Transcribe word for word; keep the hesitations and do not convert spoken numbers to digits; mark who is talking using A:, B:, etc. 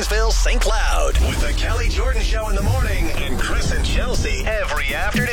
A: Tazewell, Saint Cloud. With the Kelly Jordan Show in the morning and Chris and Chelsea every afternoon.